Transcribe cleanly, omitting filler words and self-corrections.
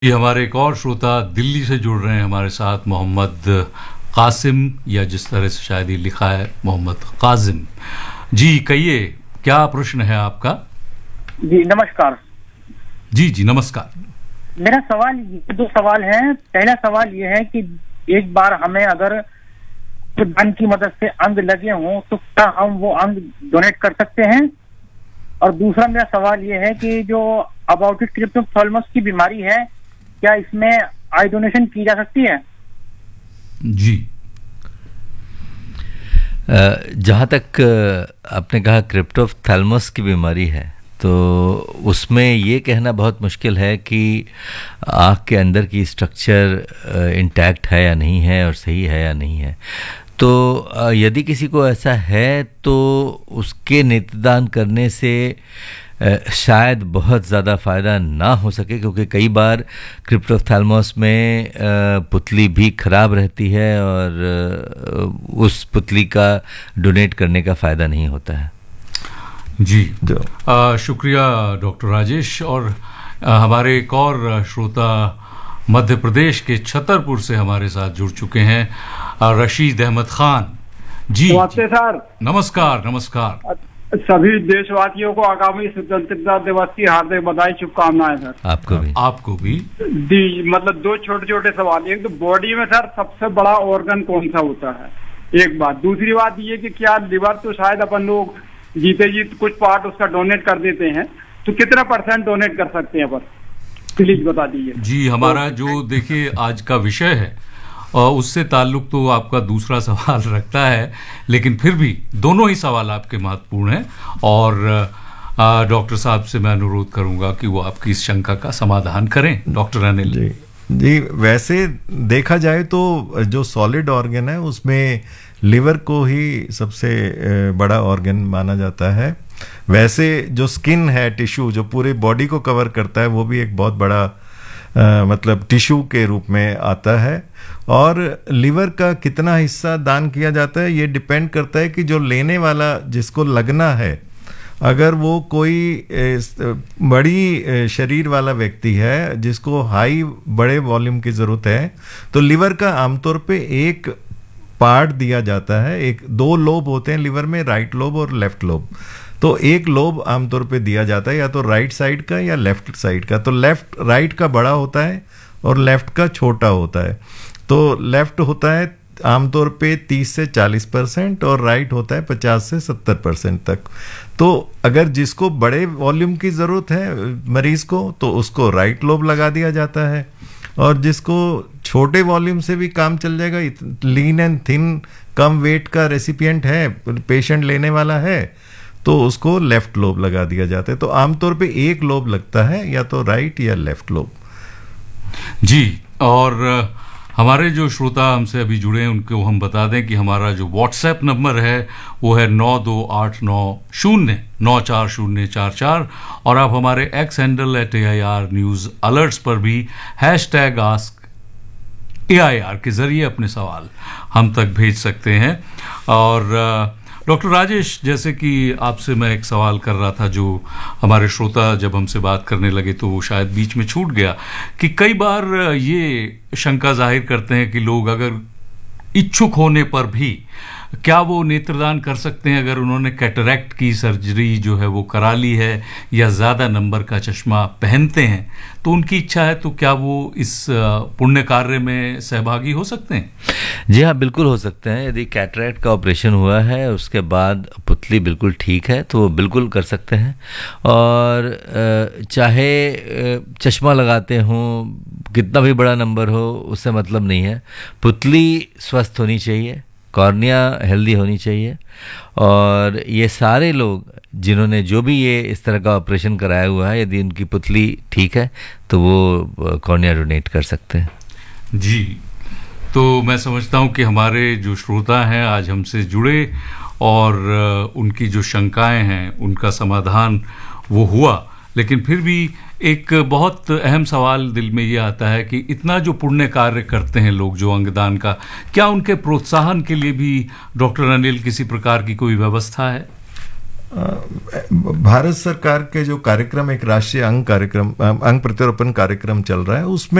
ये हमारे एक और श्रोता दिल्ली से जुड़ रहे हैं हमारे साथ, मोहम्मद कासिम, या जिस तरह से शायद ये लिखा है मोहम्मद काजिम जी। कहिए, क्या प्रश्न है आपका? जी नमस्कार। जी जी नमस्कार। मेरा सवाल, दो सवाल हैं। पहला सवाल ये है कि एक बार हमें अगर दान की मदद से अंग लगे हों तो क्या हम वो अंग डोनेट कर सकते हैं? और दूसरा मेरा सवाल ये है कि जो अबाउटिक क्रिप्टोप्थाल्मस की बीमारी है, क्या इसमें आई डोनेशन की जा सकती है? जी, जहाँ तक आपने कहा क्रिप्टोप्थाल्मस की बीमारी है, तो उसमें ये कहना बहुत मुश्किल है कि आँख के अंदर की स्ट्रक्चर इंटैक्ट है या नहीं है और सही है या नहीं है। तो यदि किसी को ऐसा है तो उसके नेत्रदान करने से शायद बहुत ज़्यादा फ़ायदा ना हो सके, क्योंकि कई बार क्रिप्टोप्थाल्मस में पुतली भी ख़राब रहती है और उस पुतली का डोनेट करने का फ़ायदा नहीं होता है। जी, शुक्रिया डॉक्टर राजेश। और हमारे एक और श्रोता मध्य प्रदेश के छतरपुर से हमारे साथ जुड़ चुके हैं, रशीद अहमद खान जी। नमस्ते सर। नमस्कार नमस्कार। सभी देशवासियों को आगामी स्वतंत्रता दिवस की हार्दिक बधाई, शुभकामनाएं सर। आपको भी मतलब दो छोटे छोटे सवाल। एक तो बॉडी में सर सबसे बड़ा ऑर्गन कौन सा होता है, एक बात। दूसरी बात ये कि क्या लिवर तो शायद अपन लोग जीते जी कुछ पार्ट उसका डोनेट कर देते हैं, तो कितना % डोनेट कर सकते हैं अपन, प्लीज बता दीजिए। जी, हमारा जो देखिए आज का विषय है और उससे ताल्लुक तो आपका दूसरा सवाल रखता है, लेकिन फिर भी दोनों ही सवाल आपके महत्वपूर्ण हैं और डॉक्टर साहब से मैं अनुरोध करूंगा कि वो आपकी इस शंका का समाधान करें। डॉक्टर अनिल जी, वैसे देखा जाए तो जो सॉलिड ऑर्गन है उसमें लिवर को ही सबसे बड़ा ऑर्गन माना जाता है। वैसे जो स्किन है, टिश्यू जो पूरे बॉडी को कवर करता है, वो भी एक बहुत बड़ा मतलब टिश्यू के रूप में आता है। और लिवर का कितना हिस्सा दान किया जाता है ये डिपेंड करता है कि जो लेने वाला जिसको लगना है, अगर वो कोई बड़ी शरीर वाला व्यक्ति है जिसको हाई बड़े वॉल्यूम की ज़रूरत है, तो लिवर का आमतौर पे एक पार्ट दिया जाता है। एक दो लोब होते हैं लिवर में, राइट लोब और लेफ्ट लोब। तो एक लोब आमतौर पे दिया जाता है या तो राइट साइड का या लेफ्ट साइड का। तो राइट का बड़ा होता है और लेफ्ट का छोटा होता है। तो लेफ्ट होता है आमतौर पे 30 से 40% और राइट होता है 50 से 70% तक। तो अगर जिसको बड़े वॉल्यूम की ज़रूरत है मरीज़ को, तो उसको राइट लोब लगा दिया जाता है, और जिसको छोटे वॉल्यूम से भी काम चल जाएगा, lean and thin come wait का रेसिपिएंट है, पेशेंट लेने वाला है, तो उसको लेफ्ट लोब लगा दिया जाता है। तो आमतौर पे एक लोब लगता है, या तो राइट या लेफ्ट लोब। जी, और हमारे जो श्रोता हमसे अभी जुड़े हैं उनको हम बता दें कि हमारा जो व्हाट्सएप नंबर है वो है 9289094044, और आप हमारे x handle @AIR news alerts पर भी #AskAIR के जरिए अपने सवाल हम तक भेज सकते हैं। और डॉक्टर राजेश, जैसे कि आपसे मैं एक सवाल कर रहा था, जो हमारे श्रोता जब हमसे बात करने लगे तो वो शायद बीच में छूट गया, कि कई बार ये शंका जाहिर करते हैं कि लोग अगर इच्छुक होने पर भी क्या वो नेत्रदान कर सकते हैं अगर उन्होंने कैटरैक्ट की सर्जरी जो है वो करा ली है या ज़्यादा नंबर का चश्मा पहनते हैं, तो उनकी इच्छा है तो क्या वो इस पुण्य कार्य में सहभागी हो सकते हैं? जी हाँ, बिल्कुल हो सकते हैं। यदि कैटरैक्ट का ऑपरेशन हुआ है, उसके बाद पुतली बिल्कुल ठीक है, तो वो बिल्कुल कर सकते हैं। और चाहे चश्मा लगाते हों, कितना भी बड़ा नंबर हो, उससे मतलब नहीं है। पुतली स्वस्थ होनी चाहिए, कॉर्निया हेल्दी होनी चाहिए, और ये सारे लोग जिन्होंने जो भी ये इस तरह का ऑपरेशन कराया हुआ है, यदि उनकी पुतली ठीक है तो वो कॉर्निया डोनेट कर सकते हैं। जी, तो मैं समझता हूँ कि हमारे जो श्रोता हैं आज हमसे जुड़े और उनकी जो शंकाएं हैं उनका समाधान वो हुआ, लेकिन फिर भी एक बहुत अहम सवाल दिल में ये आता है कि इतना जो पुण्य कार्य करते हैं लोग जो अंगदान का, क्या उनके प्रोत्साहन के लिए भी डॉक्टर अनिल किसी प्रकार की कोई व्यवस्था है? भारत सरकार के जो कार्यक्रम, एक राष्ट्रीय अंग प्रत्यारोपण कार्यक्रम चल रहा है, उसमें